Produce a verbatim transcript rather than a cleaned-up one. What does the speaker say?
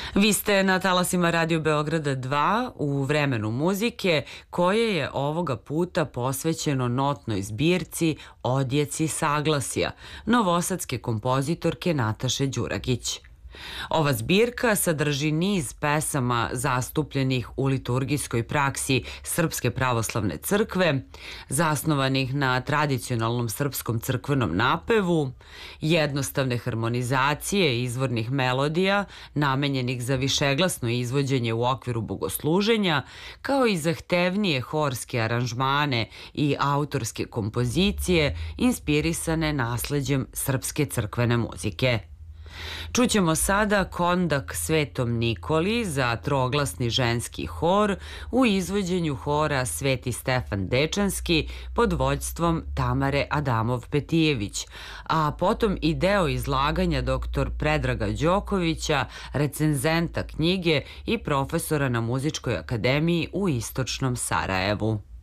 Vi ste na talasima Radio Beograda dva u vremenu muzike koje je ovoga puta posvećeno notnoj zbirci Odjeci saglasja novosadske kompozitorke Nataše Đuragić. Ova zbirka sadrži niz pesama zastupljenih u liturgijskoj praksi Srpske pravoslavne crkve, zasnovanih na tradicionalnom srpskom crkvenom napevu, jednostavne harmonizacije izvornih melodija namenjenih za višeglasno izvođenje u okviru bogosluženja, kao i zahtevnije horske aranžmane i autorske kompozicije inspirisane nasleđem srpske crkvene muzike. Čućemo sada Kondak Svetom Nikoli za troglasni ženski hor u izvođenju hora Sveti Stefan Dečanski pod vođstvom Tamare Adamov-Petijević, a potom i deo izlaganja doktor Predraga Đokovića, recenzenta knjige i profesora na Muzičkoj akademiji u Istočnom Sarajevu.